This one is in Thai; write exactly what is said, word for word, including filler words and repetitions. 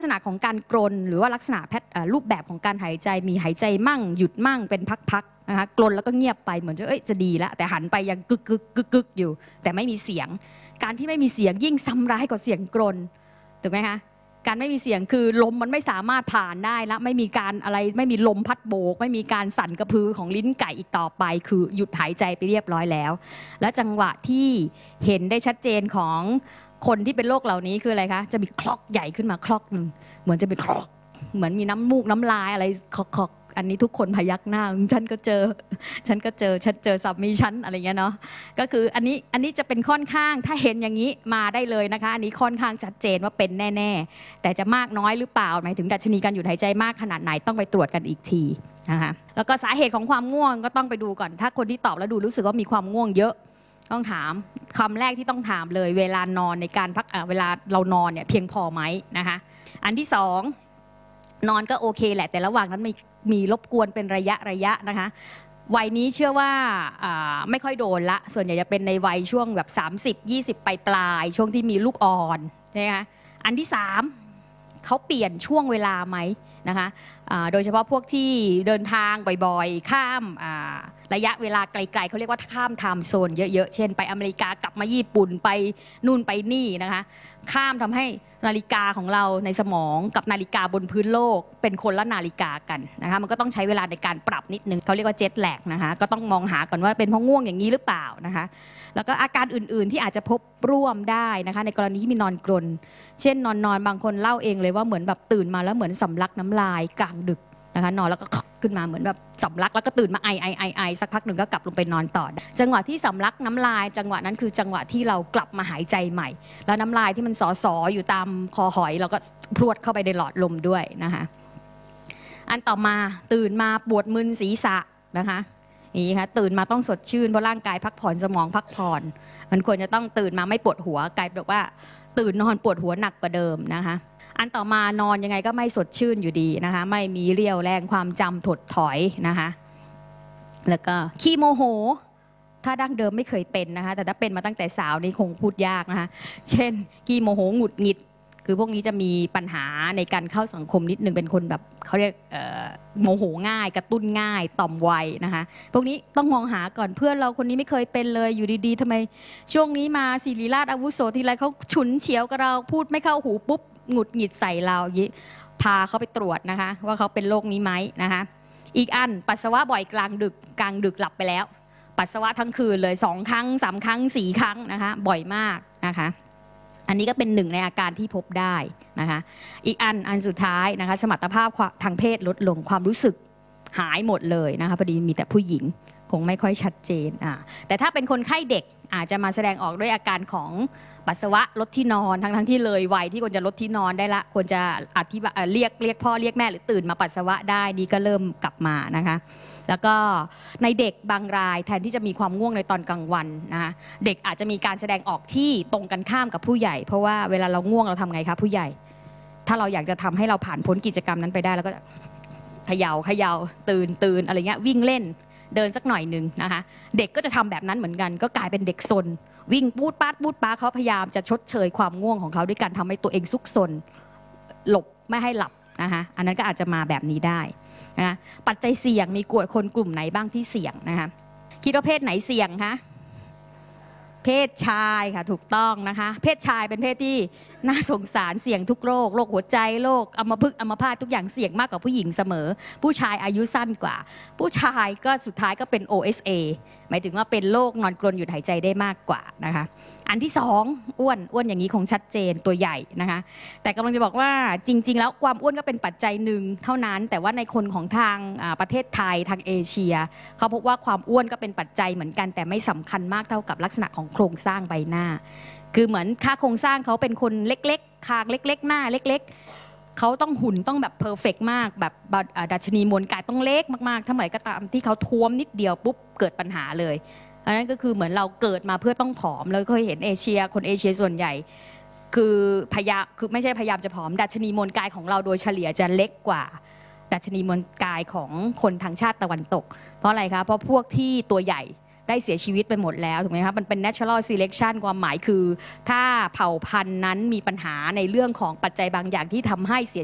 ลักษณะของการกรนหรือว่าลักษณะแพทรูปแบบของการหายใจมีหายใจมั่งหยุดมั่งเป็นพักๆนะคะกรนแล้วก็เงียบไปเหมือนจะเอ้ยจะดีแล้วแต่หันไปยังกึกกึกกึกกึกอยู่แต่ไม่มีเสียงการที่ไม่มีเสียงยิ่งซ้ำร้ายกว่าเสียงกรนถูกไหมคะการไม่มีเสียงคือลมมันไม่สามารถผ่านได้ละไม่มีการอะไรไม่มีลมพัดโบกไม่มีการสั่นกระพือของลิ้นไก่อีกต่อไปคือหยุดหายใจไปเรียบร้อยแล้วและจังหวะที่เห็นได้ชัดเจนของคนที่เป็นโรคเหล่านี้คืออะไรคะจะมีคลอกใหญ่ขึ้นมาคลอกหนึ่งเหมือนจะมีคลอกเหมือนมีน้ำมูกน้ำลายอะไรคลอกๆอันนี้ทุกคนพยักหน้าฉันก็เจอฉันก็เจอฉันเจอสามีฉันอะไรเงี้ยเนาะก็คืออันนี้อันนี้จะเป็นค่อนข้างถ้าเห็นอย่างนี้มาได้เลยนะคะอันนี้ค่อนข้างชัดเจนว่าเป็นแน่ๆแต่จะมากน้อยหรือเปล่าหมายถึงดัชนีการหยุดหายใจมากขนาดไหนต้องไปตรวจกันอีกทีนะคะแล้วก็สาเหตุของความง่วงก็ต้องไปดูก่อนถ้าคนที่ตอบแล้วดูรู้สึกว่ามีความง่วงเยอะต้องถามคำแรกที่ต้องถามเลยเวลานอนในการพักเวลาเรานอนเนี่ยเพียงพอไหมนะคะอันที่สองนอนก็โอเคแหละแต่ระหว่างนั้นมีมีรบกวนเป็นระยะระยะนะคะวัยนี้เชื่อว่าไม่ค่อยโดนละส่วนใหญ่จะเป็นในวัยช่วงแบบสามสิบ ยี่สิบปลายปลายช่วงที่มีลูกอ่อนนะคะอันที่สามเขาเปลี่ยนช่วงเวลาไหมนะคะโดยเฉพาะพวกที่เดินทางบ่อยๆข้ามระยะเวลาไกลๆเขาเรียกว่าข้ามไทม์โซนเยอะๆเช่นไปอเมริกากลับมาญี่ปุ่นไปนู่นไปนี่นะคะข้ามทำให้นาฬิกาของเราในสมองกับนาฬิกาบนพื้นโลกเป็นคนละนาฬิกากันนะคะมันก็ต้องใช้เวลาในการปรับนิดนึงเขาเรียกว่าเจ็ตแลกนะคะก็ต้องมองหาก่อนว่าเป็นเพราะง่วงอย่างนี้หรือเปล่านะคะแล้วก็อาการอื่นๆที่อาจจะพบร่วมได้นะคะในกรณีที่มีนอนกรนเช่นนอนนอนบางคนเล่าเองเลยว่าเหมือนแบบตื่นมาแล้วเหมือนสำลักน้ำลายกลางดึกนะคะนอนแล้วก็ขึ้นมาเหมือนแบบสำลักแล้วก็ตื่นมาไอไอไอไอสักพักหนึ่งก็กลับลงไปนอนต่อจังหวะที่สำลักน้ำลายจังหวะนั้นคือจังหวะที่เรากลับมาหายใจใหม่แล้วน้ำลายที่มันสอสออยู่ตามคอหอยเราก็พรวดเข้าไปในหลอดลมด้วยนะคะอันต่อมาตื่นมาปวดมึนศีรษะนะคะนี่ค่ะตื่นมาต้องสดชื่นเพราะร่างกายพักผ่อนสมองพักผ่อนมันควรจะต้องตื่นมาไม่ปวดหัวกลายเป็นว่าตื่นนอนปวดหัวหนักกว่าเดิมนะคะอันต่อมานอนยังไงก็ไม่สดชื่นอยู่ดีนะคะไม่มีเรี่ยวแรงความจำถดถอยนะคะแล้วก็ขี้โมโหถ้าดั้งเดิมไม่เคยเป็นนะคะแต่ถ้าเป็นมาตั้งแต่สาวนี่คงพูดยากนะคะเช่นขี้โมโหหงุดหงิดคือพวกนี้จะมีปัญหาในการเข้าสังคมนิดนึงเป็นคนแบบเขาเรียกโมโหง่ายกระตุ้นง่ายต่อมไวนะคะพวกนี้ต้องมองหาก่อนเพื่อนเราคนนี้ไม่เคยเป็นเลยอยู่ดีๆทำไมช่วงนี้มาศิริราชอาวุโสทีไรเขาฉุนเฉียวกับเราพูดไม่เข้าหูปุ๊บหงุดหงิดใส่เราพาเขาไปตรวจนะคะว่าเขาเป็นโรคนี้ไหมนะคะอีกอันปัสสาวะบ่อยกลางดึกกลางดึกหลับไปแล้วปัสสาวะทั้งคืนเลยสองครั้งสามครั้งสี่ครั้งนะคะบ่อยมากนะคะอันนี้ก็เป็นหนึ่งในอาการที่พบได้นะคะอีกอันอันสุดท้ายนะคะสมรรถภาพทางเพศลดลงความรู้สึกหายหมดเลยนะคะพอดีมีแต่ผู้หญิงคงไม่ค่อยชัดเจนอ่าแต่ถ้าเป็นคนไข้เด็กอาจจะมาแสดงออกด้วยอาการของปัสสาวะลดที่นอนทั้งทั้งที่เลยวัยที่ควรจะลดที่นอนได้ละควรจะอธิบายเรียกเรียกพ่อเรียกแม่หรือตื่นมาปัสสาวะได้นี่ก็เริ่มกลับมานะคะแล้วก็ในเด็กบางรายแทนที่จะมีความง่วงในตอนกลางวันนะคะเด็กอาจจะมีการแสดงออกที่ตรงกันข้ามกับผู้ใหญ่เพราะว่าเวลาเราง่วงเราทำไงคะผู้ใหญ่ถ้าเราอยากจะทำให้เราผ่านพ้นกิจกรรมนั้นไปได้แล้วก็เขย่าเขย่าตื่นตื่นอะไรเงี้ยวิ่งเล่นเดินสักหน่อยหนึ่งนะคะเด็กก็จะทำแบบนั้นเหมือนกันก็กลายเป็นเด็กซนวิ่งปูดปาดปูดปาเขาพยายามจะชดเชยความง่วงของเขาด้วยการทำให้ตัวเองซุกซนหลบไม่ให้หลับนะคะอันนั้นก็อาจจะมาแบบนี้ได้นะปัจจัยเสี่ยงมีกลุ่มคนกลุ่มไหนบ้างที่เสี่ยงนะคะคิดว่าเพศไหนเสี่ยงคะเพศชายค่ะถูกต้องนะคะเพศชายเป็นเพศที่น่าสงสารเสี่ยงทุกโรคโรคหัวใจโรคอัมพฤกษ์อัมพาตทุกอย่างเสี่ยงมากกว่าผู้หญิงเสมอผู้ชายอายุสั้นกว่าผู้ชายก็สุดท้ายก็เป็น โอ เอส เอ หมายถึงว่าเป็นโรคนอนกรนหยุดหายใจได้มากกว่านะคะอันที่สองอ้วนอ้วนอย่างนี้คงชัดเจนตัวใหญ่นะคะแต่กำลังจะบอกว่าจริงๆแล้วความอ้วนก็เป็นปัจจัยหนึ่งเท่านั้นแต่ว่าในคนของทางประเทศไทยทางเอเชียเขาพบว่าความอ้วนก็เป็นปัจจัยเหมือนกันแต่ไม่สำคัญมากเท่ากับลักษณะของโครงสร้างใบหน้าคือเหมือนค่าโครงสร้างเขาเป็นคนเล็กๆคางเล็กๆหน้าเล็กๆเขาต้องหุ่นต้องแบบเพอร์เฟกต์มากแบบดัชนีมวลกายต้องเล็กมากๆถ้าเมื่อก็ตามที่เขาท้วมนิดเดียวปุ๊บเกิดปัญหาเลยอันนั้นก็คือเหมือนเราเกิดมาเพื่อต้องผอมแล้วเคยเห็นเอเชียคนเอเชียส่วนใหญ่คือพยายามคือไม่ใช่พยายามจะผอมดัชนีมวลกายของเราโดยเฉลี่ยจะเล็กกว่าดัชนีมวลกายของคนทางชาติตะวันตกเพราะอะไรคะเพราะพวกที่ตัวใหญ่ได้เสียชีวิตไปหมดแล้วถูกไหมครับมันเป็น natural selection ความหมายคือถ้าเผ่าพันธุ์นั้นมีปัญหาในเรื่องของปัจจัยบางอย่างที่ทำให้เสีย